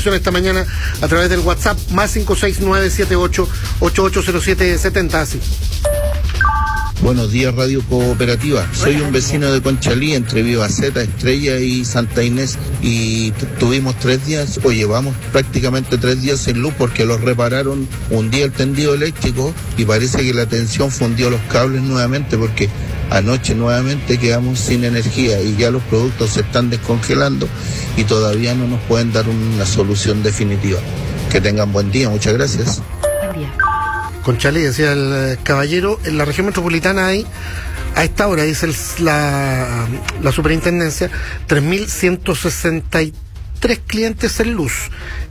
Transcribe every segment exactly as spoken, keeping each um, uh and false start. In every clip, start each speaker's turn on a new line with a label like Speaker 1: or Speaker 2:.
Speaker 1: participación esta mañana a través del WhatsApp más cinco seis nueve siete ocho ocho ocho cero siete siete cero. Así.
Speaker 2: Buenos días, Radio Cooperativa. Soy un vecino de Conchalí, entre Vivaceta, Estrella y Santa Inés, y t- tuvimos tres días, o llevamos prácticamente tres días sin luz porque los repararon un día el tendido eléctrico y parece que la tensión fundió los cables nuevamente porque anoche nuevamente quedamos sin energía y ya los productos se están descongelando y todavía no nos pueden dar una solución definitiva. Que tengan buen día, muchas gracias.
Speaker 3: Buen día.
Speaker 1: Conchalí, decía el caballero, en la región metropolitana hay, a esta hora, dice el, la, la superintendencia, tres mil ciento sesenta y tres clientes en luz.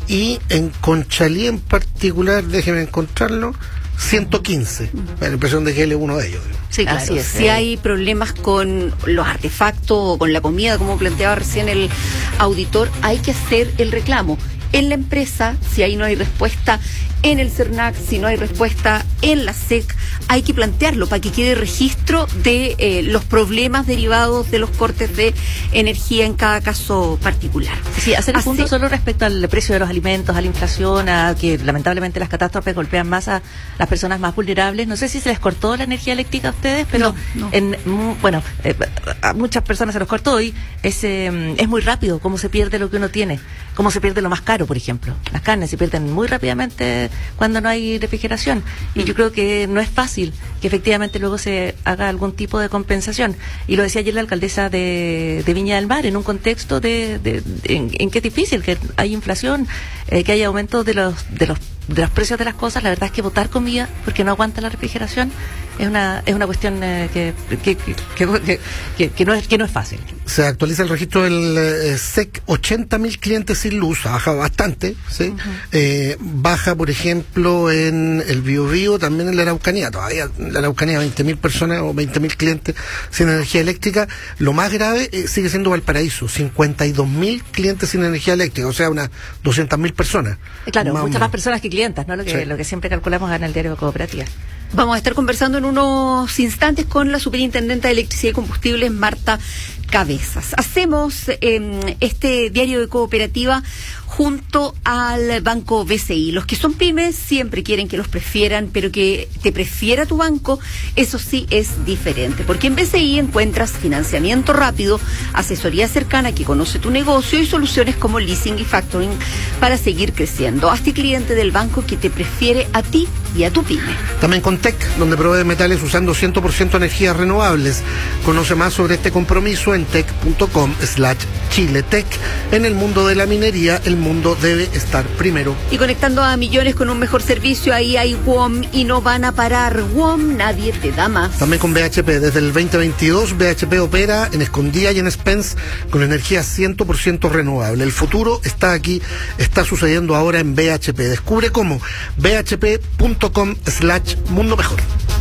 Speaker 1: Y en Conchalí en particular, déjenme encontrarlo, ciento quince. Me da la impresión de que él es uno de ellos.
Speaker 3: Sí, claro. Así es. Si hay problemas con los artefactos o con la comida, como planteaba recién el auditor, hay que hacer el reclamo en la empresa. Si ahí no hay respuesta en el CERNAC, si no hay respuesta en la S E C, hay que plantearlo para que quede registro de eh, los problemas derivados de los cortes de energía en cada caso particular.
Speaker 4: Sí, hacer el
Speaker 3: Así,
Speaker 4: punto solo respecto al precio de los alimentos, a la inflación, a que lamentablemente las catástrofes golpean más a las personas más vulnerables. No sé si se les cortó la energía eléctrica a ustedes, pero
Speaker 3: no, no.
Speaker 4: en bueno, eh, a muchas personas se los cortó y es, eh, es muy rápido cómo se pierde lo que uno tiene, cómo se pierde lo más caro, por ejemplo. Las carnes se pierden muy rápidamente cuando no hay refrigeración y mm. yo creo que no es fácil que efectivamente luego se haga algún tipo de compensación. Y lo decía ayer la alcaldesa de, de Viña del Mar, en un contexto de, de, de en, en que es difícil, que hay inflación, eh, que hay aumento de los de los de los precios de las cosas. La verdad es que botar comida porque no aguanta la refrigeración es una es una cuestión eh, que, que, que, que, que, que no es que no es fácil.
Speaker 1: Se actualiza el registro del eh, S E C, ochenta mil clientes sin luz, ha bajado bastante, ¿sí? Uh-huh. Eh, baja, por ejemplo, en el Biobío, también en la Araucanía, todavía en la Araucanía veinte mil personas o veinte mil clientes sin energía eléctrica. Lo más grave eh, sigue siendo Valparaíso, cincuenta y dos mil clientes sin energía eléctrica, o sea, unas doscientas mil personas.
Speaker 4: Claro, más muchas más personas que clientas, ¿no? Lo que,
Speaker 1: sí.
Speaker 4: lo que siempre calculamos en el diario de Cooperativa.
Speaker 3: Vamos a estar conversando en unos instantes con la superintendenta de Electricidad y Combustibles, Marta Cabezas. Hacemos eh, este diario de Cooperativa junto al Banco B C I. Los que son pymes siempre quieren que los prefieran, pero que te prefiera tu banco, eso sí es diferente, porque en B C I encuentras financiamiento rápido, asesoría cercana que conoce tu negocio y soluciones como leasing y factoring para seguir creciendo. Hazte cliente del banco que te prefiere a ti y a tu pyme.
Speaker 1: También con T E C, donde provee metales usando cien por ciento energías renovables. Conoce más sobre este compromiso en tec punto com slash chiletec. En el mundo de la minería, el mundo debe estar primero.
Speaker 3: Y conectando a millones con un mejor servicio, ahí hay W O M y no van a parar. W O M, nadie te da más.
Speaker 1: También con B H P, desde el veinte veintidós, B H P opera en Escondida y en Spence con energía cien por ciento renovable. El futuro está aquí, está sucediendo ahora en B H P. Descubre cómo. b h p punto com slash mundo mejor.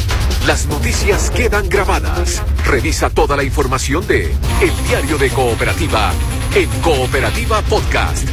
Speaker 5: Las noticias quedan grabadas. Revisa toda la información de El Diario de Cooperativa en Cooperativa Podcast.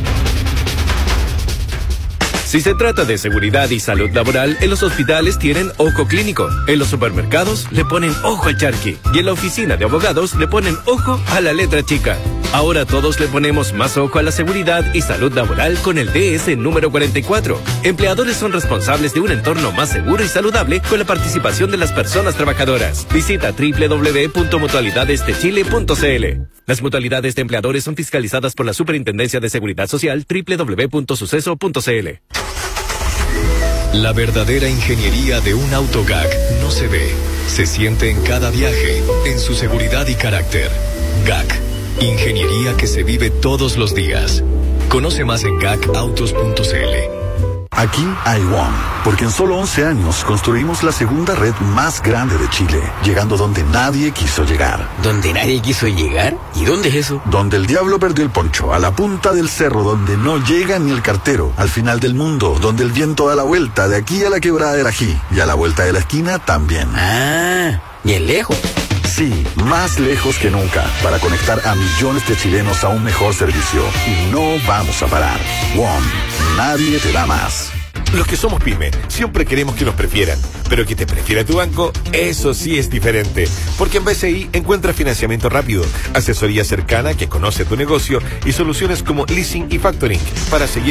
Speaker 6: Si se trata de seguridad y salud laboral, en los hospitales tienen ojo clínico, en los supermercados le ponen ojo al charqui y en la oficina de abogados le ponen ojo a la letra chica. Ahora todos le ponemos más ojo a la seguridad y salud laboral con el D S número cuarenta y cuatro. Empleadores son responsables de un entorno más seguro y saludable con la participación de las personas trabajadoras. Visita doble u doble u doble u punto mutualidades de chile punto c l. Las mutualidades de empleadores son fiscalizadas por la Superintendencia de Seguridad Social doble u doble u doble u punto suceso punto c l.
Speaker 7: La verdadera ingeniería de un auto G A C no se ve, se siente en cada viaje, en su seguridad y carácter. G A C, ingeniería que se vive todos los días. Conoce más en gac autos punto c l.
Speaker 8: Aquí hay W O M, porque en solo once años construimos la segunda red más grande de Chile, llegando donde nadie quiso llegar.
Speaker 9: ¿Donde nadie quiso llegar? ¿Y dónde es eso?
Speaker 8: Donde el diablo perdió el poncho, a la punta del cerro, donde no llega ni el cartero, al final del mundo, donde el viento da la vuelta, de aquí a la quebrada del Ají, y a la vuelta de la esquina también.
Speaker 9: Ah, y es lejos.
Speaker 8: Sí, más lejos que nunca, para conectar a millones de chilenos a un mejor servicio. Y no vamos a parar. W O M, nadie te da más.
Speaker 10: Los que somos pyme, siempre queremos que nos prefieran, pero que te prefiera tu banco, eso sí es diferente. Porque en B C I encuentras financiamiento rápido, asesoría cercana que conoce tu negocio y soluciones como leasing y factoring para seguir